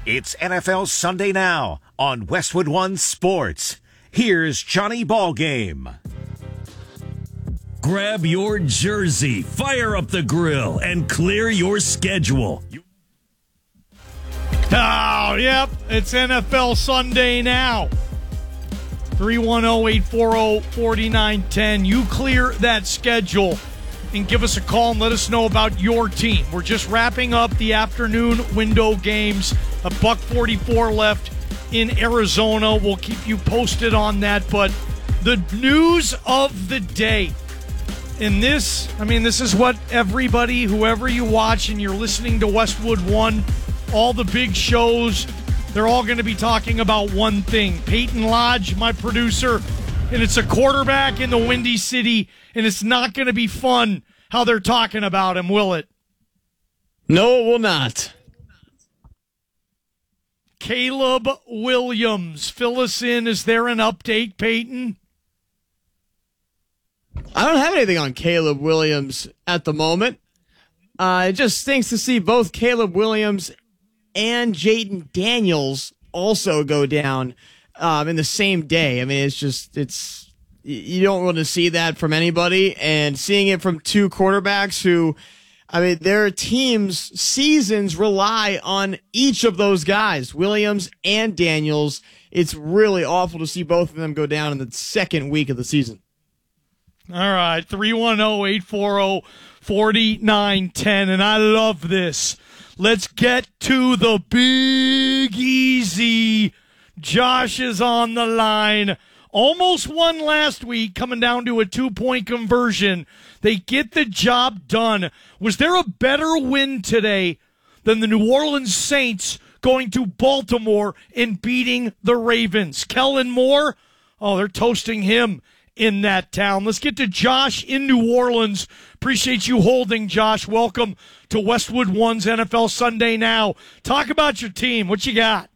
It's NFL Sunday Now on Westwood One Sports. Here's Johnny Ballgame. Grab your jersey, fire up the grill, and clear your schedule. Oh, yep. It's NFL Sunday Now. 310-840-4910. You clear that schedule and give us a call and let us know about your team. We're just wrapping up the afternoon window games. $1:44 left in Arizona. We'll keep you posted on that. But the news of the day. And this is what everybody, whoever you watch and you're listening to Westwood One, all the big shows, they're all going to be talking about one thing. Peyton Lodge, my producer, and it's a quarterback in the Windy City, and it's not going to be fun how they're talking about him, will it? No, it will not. Caleb Williams, fill us in. Is there an update, Peyton? I don't have anything on Caleb Williams at the moment. It just stinks to see both Caleb Williams and Jaden Daniels also go down in the same day. I mean, you don't want to see that from anybody, and seeing it from two quarterbacks who, I mean, their teams' seasons rely on each of those guys, Williams and Daniels. It's really awful to see both of them go down in the second week of the season. All right, 310-840-4910, and I love this. Let's get to the Big Easy. Josh is on the line. Almost won last week, coming down to a 2-point conversion. They get the job done. Was there a better win today than the New Orleans Saints going to Baltimore and beating the Ravens? Kellen Moore, they're toasting him in that town. Let's get to Josh in New Orleans. Appreciate you holding, Josh. Welcome to Westwood One's NFL Sunday Now. Talk about your team. What you got?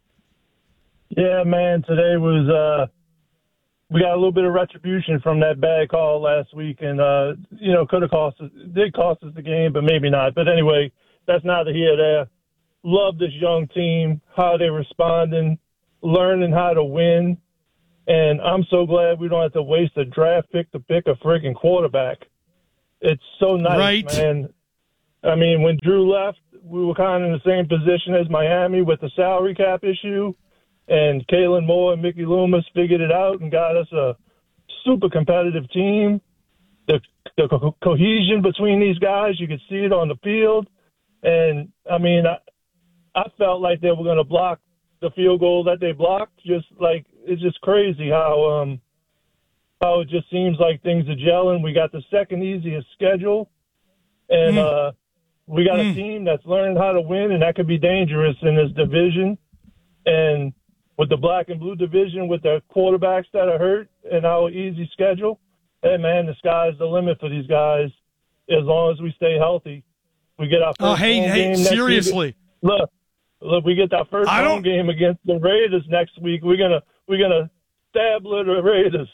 Yeah, man, today was we got a little bit of retribution from that bad call last week, and could have cost us the game, but maybe not. But anyway, that's neither here nor there. Love this young team, how they're responding, learning how to win. And I'm so glad we don't have to waste a draft pick to pick a freaking quarterback. It's so nice, right, man. I mean, when Drew left, we were kind of in the same position as Miami with the salary cap issue. And Kalen Moore and Mickey Loomis figured it out and got us a super competitive team. The cohesion between these guys, you could see it on the field. And, I mean, I felt like they were going to block the field goal that they blocked. Just like, it's just crazy how it just seems like things are gelling. We got the second easiest schedule, and we got a team that's learning how to win, and that could be dangerous in this division. And with the black and blue division, with the quarterbacks that are hurt and our easy schedule, hey, man, the sky's the limit for these guys as long as we stay healthy. We get our first home game seriously. Look, we get our first home game against the Raiders next week. We're gonna stab the Raiders.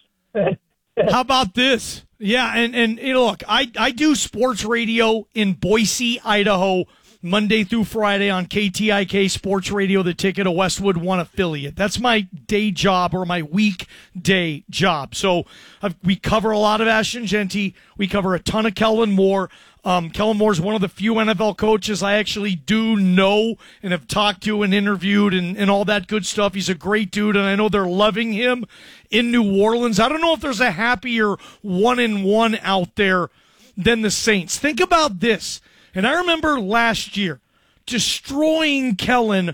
How about this? Yeah, and look, I do sports radio in Boise, Idaho, Monday through Friday on KTIK Sports Radio, the Ticket, a Westwood One affiliate. That's my day job, or my weekday job. So we cover a lot of Ashton Jeanty. We cover a ton of Kellen Moore. Kellen Moore's one of the few NFL coaches I actually do know and have talked to and interviewed and all that good stuff. He's a great dude, and I know they're loving him in New Orleans. I don't know if there's a happier 1-1 out there than the Saints. Think about this. And I remember last year destroying Kellen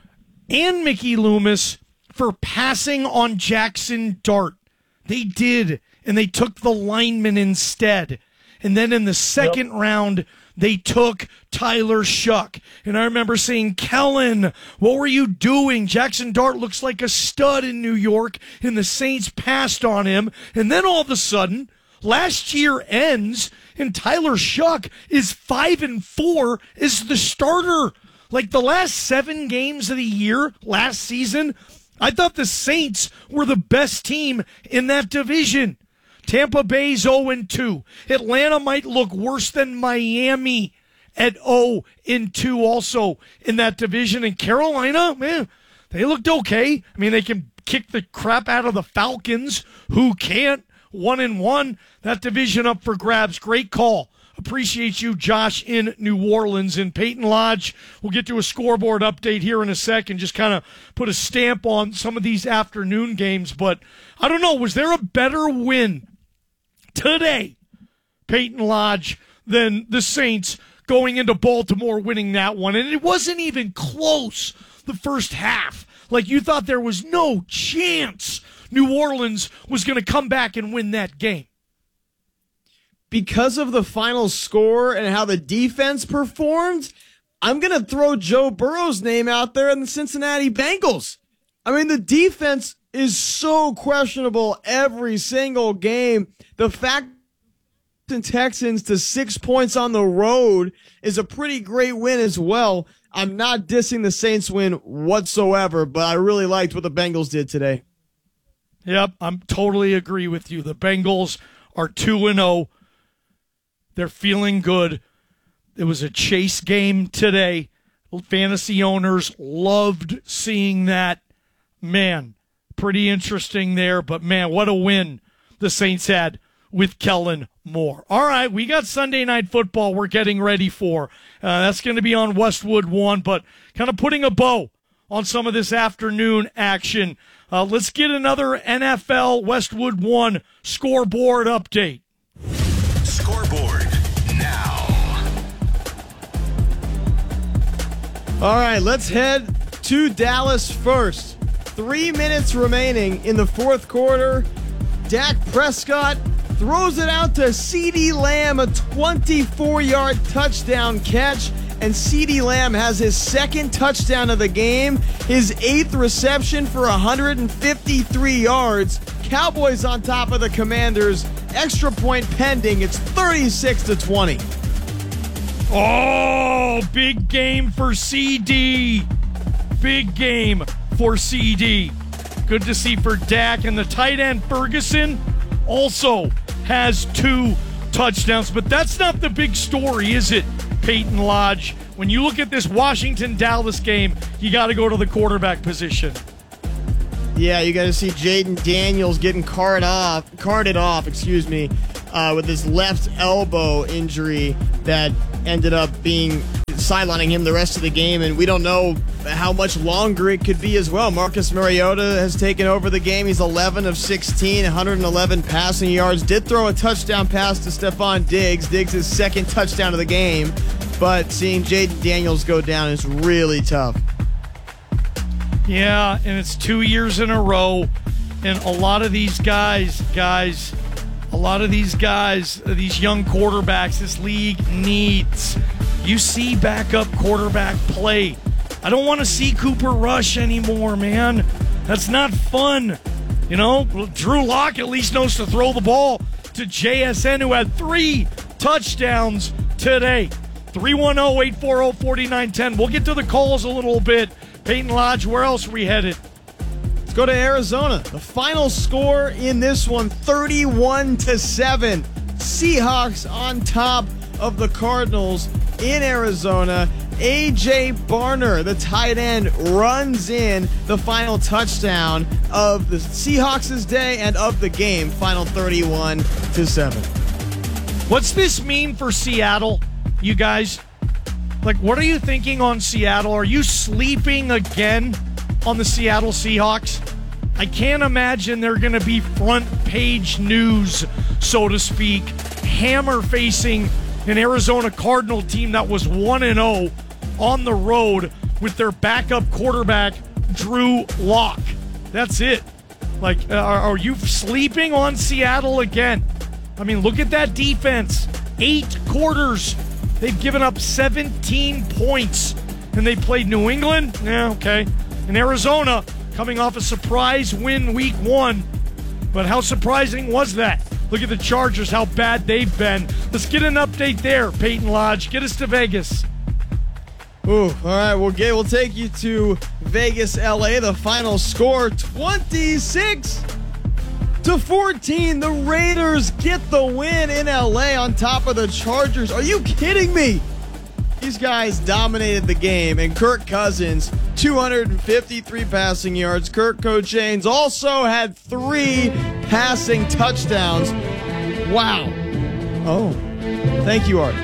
and Mickey Loomis for passing on Jackson Dart. They did, and they took the lineman instead. And then in the second round, they took Tyler Shuck. And I remember saying, Kellen, what were you doing? Jackson Dart looks like a stud in New York, and the Saints passed on him. And then all of a sudden, last year ends, and Tyler Shuck is 5-4 as the starter. Like the last 7 games of the year, last season, I thought the Saints were the best team in that division. Tampa Bay's 0-2. Atlanta might look worse than Miami at 0-2 also in that division. And Carolina, man, they looked okay. I mean, they can kick the crap out of the Falcons. Who can't? 1-1. That division up for grabs. Great call. Appreciate you, Josh, in New Orleans. And Peyton Lodge, we'll get to a scoreboard update here in a second, just kind of put a stamp on some of these afternoon games. But I don't know, was there a better win today, Peyton Lodge, than the Saints going into Baltimore winning that one? And it wasn't even close the first half. Like, you thought there was no chance New Orleans was going to come back and win that game. Because of the final score and how the defense performed, I'm going to throw Joe Burrow's name out there in the Cincinnati Bengals. I mean, the defense is so questionable every single game. The fact the Texans to 6 points on the road is a pretty great win as well. I'm not dissing the Saints win whatsoever, but I really liked what the Bengals did today. Yep, I'm totally agree with you. The Bengals are 2-0. They're feeling good. It was a chase game today. Fantasy owners loved seeing that. Man, pretty interesting there. But, man, what a win the Saints had with Kellen Moore. All right, we got Sunday Night Football we're getting ready for. That's going to be on Westwood 1, but kind of putting a bow on some of this afternoon action. Let's get another NFL Westwood 1 scoreboard update. Scoreboard now. All right, let's head to Dallas first. 3 minutes remaining in the fourth quarter. Dak Prescott throws it out to CeeDee Lamb, a 24-yard touchdown catch. And CeeDee Lamb has his second touchdown of the game, his 8th reception for 153 yards. Cowboys on top of the Commanders. Extra point pending. It's 36-20. Oh, big game for CD. Big game for CD. Good to see for Dak. And the tight end Ferguson also has 2 touchdowns. But that's not the big story, is it, Peyton Lodge? When you look at this Washington-Dallas game, you got to go to the quarterback position. Yeah, you got to see Jaden Daniels getting carted off, with his left elbow injury that ended up being sidelining him the rest of the game, and we don't know how much longer it could be as well. Marcus Mariota has taken over the game. He's 11 of 16, 111 passing yards. Did throw a touchdown pass to Stephon Diggs. Diggs' his second touchdown of the game, but seeing Jaden Daniels go down is really tough. Yeah, and it's 2 years in a row, and a lot of these guys, these young quarterbacks, this league needs. You see backup quarterback play. I don't want to see Cooper Rush anymore, man. That's not fun. You know, Drew Lock at least knows to throw the ball to JSN, who had 3 touchdowns today. 310-840-4910. We'll get to the calls a little bit. Peyton Lodge, where else are we headed? Let's go to Arizona. The final score in this one, 31-7. Seahawks on top of the Cardinals in Arizona. A.J. Barner, the tight end, runs in the final touchdown of the Seahawks' day and of the game. Final 31-7. What's this mean for Seattle, you guys? Like, what are you thinking on Seattle? Are you sleeping again on the Seattle Seahawks? I can't imagine they're going to be front page news, so to speak, hammer facing an Arizona Cardinal team that was 1-0 on the road with their backup quarterback, Drew Lock. That's it. Like, are you sleeping on Seattle again? I mean, look at that defense. 8 quarters. They've given up 17 points. And they played New England? Yeah, okay. And Arizona, coming off a surprise win week 1. But how surprising was that? Look at the Chargers, how bad they've been. Let's get an update there, Peyton Lodge. Get us to Vegas. Ooh, all right, we'll take you to Vegas, LA. The final score, 26-14. The Raiders get the win in LA on top of the Chargers. Are you kidding me? These guys dominated the game, and Kirk Cousins, 253 passing yards. Kirk Cochains also had 3 passing touchdowns. Wow. Oh, thank you, Art.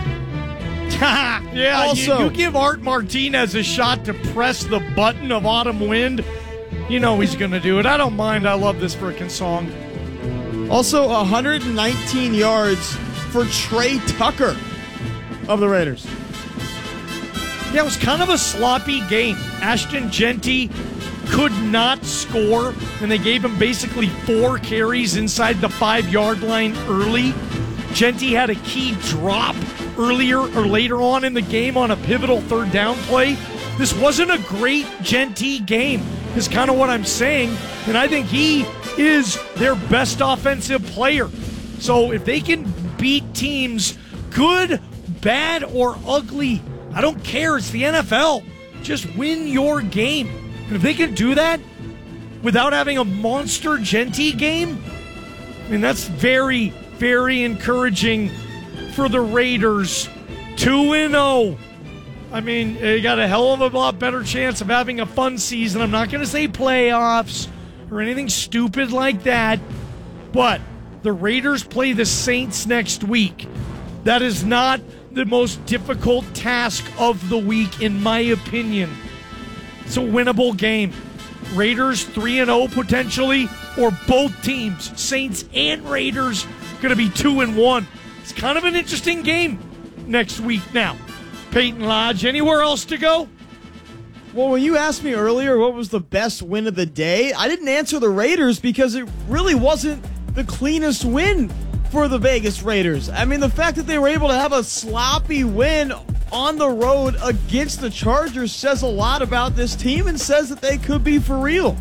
Yeah, Also, you give Art Martinez a shot to press the button of Autumn Wind, you know he's going to do it. I don't mind. I love this frickin' song. Also, 119 yards for Trey Tucker of the Raiders. Yeah, it was kind of a sloppy game. Ashton Genty could not score, and they gave him basically 4 carries inside the 5-yard line early. Genty had a key drop earlier or later on in the game on a pivotal 3rd down play. This wasn't a great Genty game, is kind of what I'm saying, and I think he is their best offensive player. So if they can beat teams, good, bad, or ugly, I don't care. It's the NFL. Just win your game. And if they can do that without having a monster Genty game, I mean, that's very, very encouraging for the Raiders. 2-0. I mean, they got a hell of a lot better chance of having a fun season. I'm not going to say playoffs or anything stupid like that, but the Raiders play the Saints next week. That is not the most difficult task of the week, in my opinion. It's a winnable game. Raiders 3-0 potentially, or both teams, Saints and Raiders, going to be 2-1. It's kind of an interesting game next week now. Peyton Lodge, anywhere else to go? Well, when you asked me earlier what was the best win of the day, I didn't answer the Raiders because it really wasn't the cleanest win for the Vegas Raiders. I mean, the fact that they were able to have a sloppy win on the road against the Chargers says a lot about this team and says that they could be for real.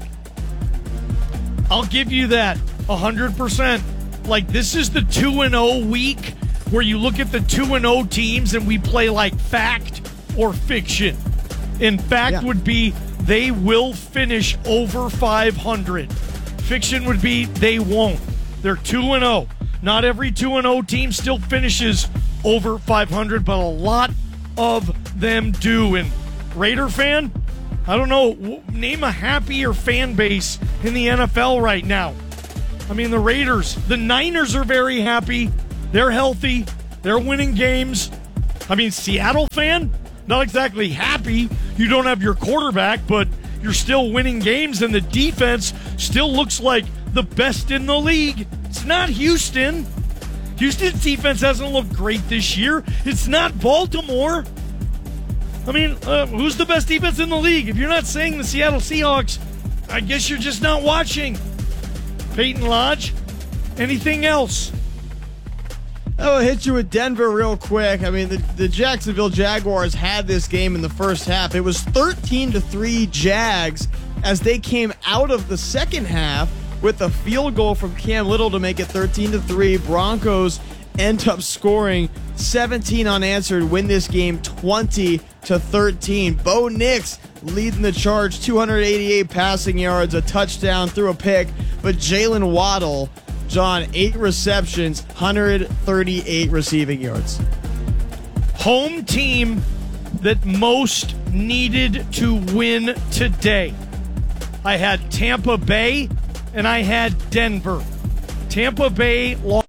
I'll give you that 100%. Like, this is the 2-0 week where you look at the 2-0 teams and we play like fact or fiction. And fact would be they will finish over 500. Fiction would be they won't. They're 2-0. Not every 2-0 team still finishes over 500, but a lot of them do. And Raider fan, I don't know, name a happier fan base in the NFL right now. I mean, the Raiders, the Niners are very happy. They're healthy. They're winning games. I mean, Seattle fan, not exactly happy. You don't have your quarterback, but you're still winning games, and the defense still looks like the best in the league. It's not Houston. Houston's defense hasn't looked great this year. It's not Baltimore. I mean, who's the best defense in the league? If you're not saying the Seattle Seahawks, I guess you're just not watching. Peyton Lodge, anything else? I'll hit you with Denver real quick. I mean, the Jacksonville Jaguars had this game in the first half. It was 13-3 Jags as they came out of the second half with a field goal from Cam Little to make it 13-3. Broncos end up scoring 17 unanswered, win this game 20-13. Bo Nix leading the charge, 288 passing yards, a touchdown, threw a pick. But Jalen Waddle, John, 8 receptions, 138 receiving yards. Home team that most needed to win today. I had Tampa Bay and I had Denver. Tampa Bay lost.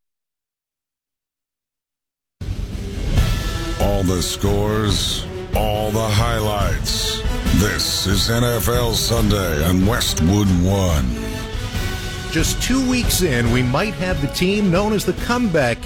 All the scores, all the highlights. This is NFL Sunday on Westwood One. Just 2 weeks in, we might have the team known as the Comeback